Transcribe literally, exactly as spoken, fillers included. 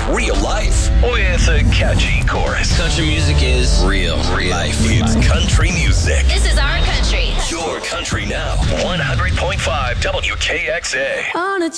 real life with a catchy chorus. Country music is real, real life. It's country music. This is our country. Your country now. one hundred point five W K X A. On a